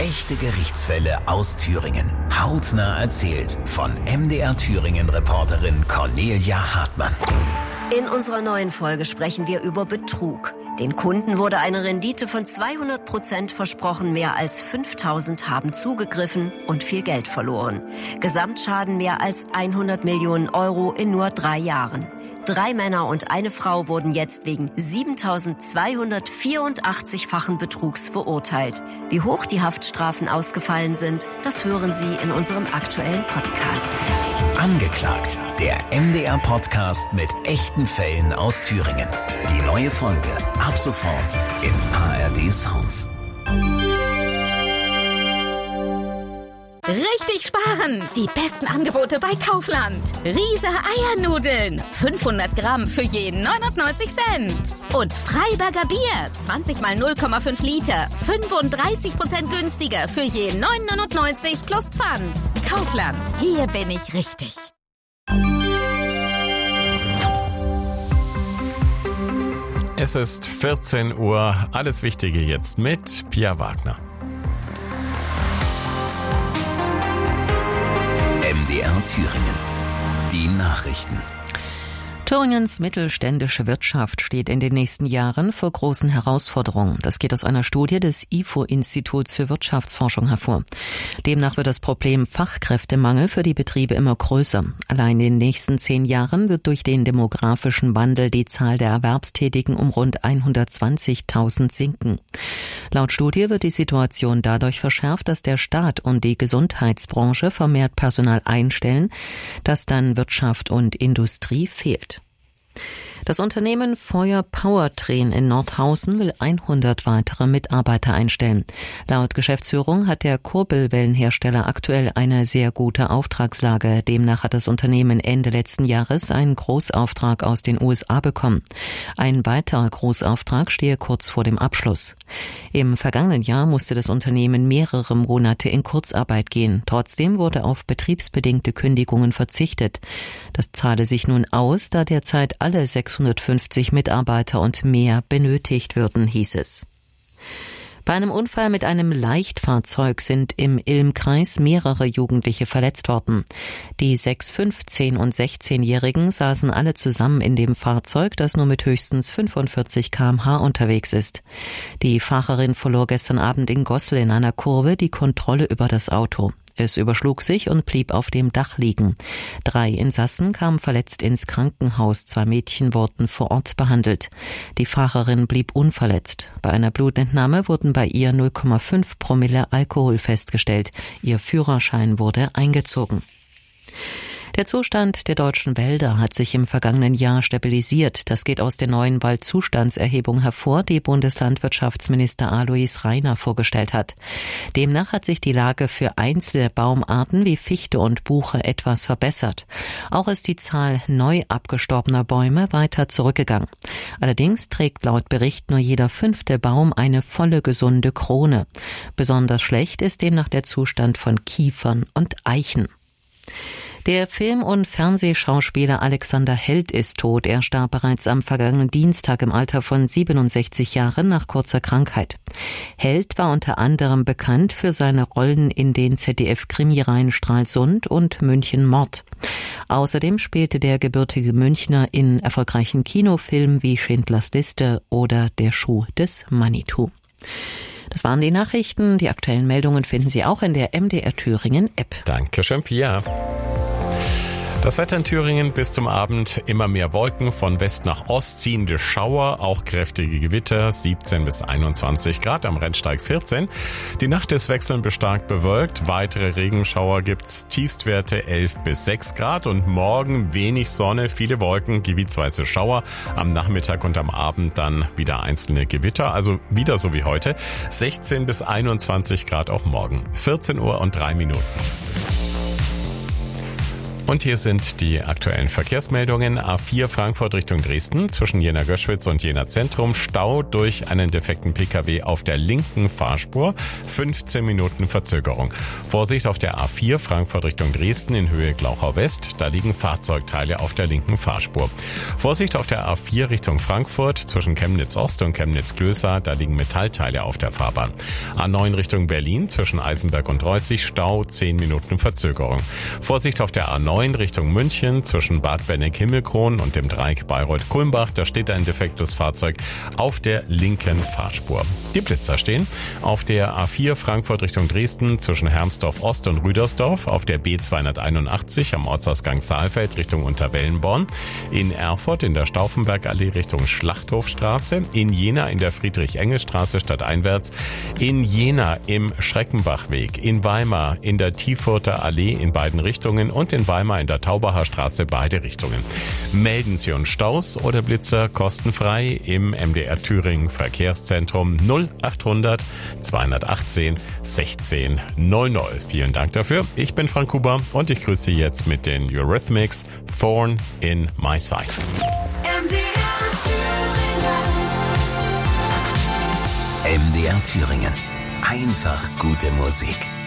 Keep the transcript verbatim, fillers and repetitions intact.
Echte Gerichtsfälle aus Thüringen. Hautnah erzählt von M D R Thüringen-Reporterin Cornelia Hartmann. In unserer neuen Folge sprechen wir über Betrug. Den Kunden wurde eine Rendite von zweihundert Prozent versprochen, mehr als fünftausend haben zugegriffen und viel Geld verloren. Gesamtschaden mehr als hundert Millionen Euro in nur drei Jahren. Drei Männer und eine Frau wurden jetzt wegen siebentausendzweihundertvierundachtzig-fachen Betrugs verurteilt. Wie hoch die Haftstrafen ausgefallen sind, das hören Sie in unserem aktuellen Podcast. Angeklagt, der M D R-Podcast mit echten Fällen aus Thüringen. Die neue Folge ab sofort im A R D Sounds. Richtig sparen! Die besten Angebote bei Kaufland. Riese Eiernudeln. fünfhundert Gramm für jeden neunundneunzig Cent. Und Freiberger Bier. zwanzig mal null Komma fünf Liter. fünfunddreißig Prozent günstiger für jeden neun neunundneunzig plus Pfand. Kaufland. Hier bin ich richtig. Es ist vierzehn Uhr. Alles Wichtige jetzt mit Pia Wagner. M D R Thüringen. Die Nachrichten. Thüringens mittelständische Wirtschaft steht in den nächsten Jahren vor großen Herausforderungen. Das geht aus einer Studie des I F O-Instituts für Wirtschaftsforschung hervor. Demnach wird das Problem Fachkräftemangel für die Betriebe immer größer. Allein in den nächsten zehn Jahren wird durch den demografischen Wandel die Zahl der Erwerbstätigen um rund hundertzwanzigtausend sinken. Laut Studie wird die Situation dadurch verschärft, dass der Staat und die Gesundheitsbranche vermehrt Personal einstellen, das dann Wirtschaft und Industrie fehlt. Das Unternehmen Feuer Powertrain in Nordhausen will hundert weitere Mitarbeiter einstellen. Laut Geschäftsführung hat der Kurbelwellenhersteller aktuell eine sehr gute Auftragslage. Demnach hat das Unternehmen Ende letzten Jahres einen Großauftrag aus den U S A bekommen. Ein weiterer Großauftrag stehe kurz vor dem Abschluss. Im vergangenen Jahr musste das Unternehmen mehrere Monate in Kurzarbeit gehen. Trotzdem wurde auf betriebsbedingte Kündigungen verzichtet. Das zahle sich nun aus, da derzeit alle sechshundertfünfzig Mitarbeiter und mehr benötigt würden, hieß es. Bei einem Unfall mit einem Leichtfahrzeug sind im Ilm-Kreis mehrere Jugendliche verletzt worden. Die sechs, fünfzehn und sechzehnjährigen saßen alle zusammen in dem Fahrzeug, das nur mit höchstens fünfundvierzig Kilometer pro Stunde unterwegs ist. Die Fahrerin verlor gestern Abend in Gossel in einer Kurve die Kontrolle über das Auto. Es überschlug sich und blieb auf dem Dach liegen. Drei Insassen kamen verletzt ins Krankenhaus. Zwei Mädchen wurden vor Ort behandelt. Die Fahrerin blieb unverletzt. Bei einer Blutentnahme wurden bei ihr null Komma fünf Promille Alkohol festgestellt. Ihr Führerschein wurde eingezogen. Der Zustand der deutschen Wälder hat sich im vergangenen Jahr stabilisiert. Das geht aus der neuen Waldzustandserhebung hervor, die Bundeslandwirtschaftsminister Alois Rainer vorgestellt hat. Demnach hat sich die Lage für einzelne Baumarten wie Fichte und Buche etwas verbessert. Auch ist die Zahl neu abgestorbener Bäume weiter zurückgegangen. Allerdings trägt laut Bericht nur jeder fünfte Baum eine volle gesunde Krone. Besonders schlecht ist demnach der Zustand von Kiefern und Eichen. Der Film- und Fernsehschauspieler Alexander Held ist tot. Er starb bereits am vergangenen Dienstag im Alter von siebenundsechzig Jahren nach kurzer Krankheit. Held war unter anderem bekannt für seine Rollen in den Z D F-Krimireihen Stralsund und München Mord. Außerdem spielte der gebürtige Münchner in erfolgreichen Kinofilmen wie Schindlers Liste oder Der Schuh des Manitou. Das waren die Nachrichten. Die aktuellen Meldungen finden Sie auch in der M D R Thüringen App. Dankeschön, Pia. Das Wetter in Thüringen bis zum Abend immer mehr Wolken, von West nach Ost ziehende Schauer, auch kräftige Gewitter, siebzehn bis einundzwanzig Grad, am Rennsteig vierzehn. Die Nacht ist wechselnd bis stark bewölkt, weitere Regenschauer gibt's, Tiefstwerte elf bis sechs Grad und morgen wenig Sonne, viele Wolken, gebietsweise Schauer, am Nachmittag und am Abend dann wieder einzelne Gewitter, also wieder so wie heute, sechzehn bis einundzwanzig Grad auch morgen, vierzehn Uhr und drei Minuten. Und hier sind die aktuellen Verkehrsmeldungen. A vier Frankfurt Richtung Dresden zwischen Jena-Göschwitz und Jena Zentrum. Stau durch einen defekten Pkw auf der linken Fahrspur. fünfzehn Minuten Verzögerung. Vorsicht auf der A vier Frankfurt Richtung Dresden in Höhe Glauchau West. Da liegen Fahrzeugteile auf der linken Fahrspur. Vorsicht auf der A vier Richtung Frankfurt zwischen Chemnitz Ost und Chemnitz Klößer. Da liegen Metallteile auf der Fahrbahn. A neun Richtung Berlin zwischen Eisenberg und Reußig. Stau, zehn Minuten Verzögerung. Vorsicht auf der A neun Richtung München zwischen Bad Benneck-Himmelkron und dem Dreieck Bayreuth-Kulmbach. Da steht ein defektes Fahrzeug auf der linken Fahrspur. Die Blitzer stehen auf der A vier Frankfurt Richtung Dresden zwischen Hermsdorf Ost und Rüdersdorf, auf der B zweihunderteinundachtzig am Ortsausgang Saalfeld Richtung Unterwellenborn, in Erfurt in der Stauffenbergallee Richtung Schlachthofstraße, in Jena in der Friedrich-Engel-Straße stadteinwärts, in Jena im Schreckenbachweg, in Weimar in der Tiefurter Allee in beiden Richtungen und in Weimar in der Taubacher Straße beide Richtungen. Melden Sie uns Staus oder Blitzer kostenfrei im M D R Thüringen Verkehrszentrum null achthundert zweihundertachtzehn sechzehn null null. Vielen Dank dafür. Ich bin Frank Huber und ich grüße Sie jetzt mit den Eurythmics Thorn in My Side. M D R Thüringen. M D R Thüringen. Einfach gute Musik.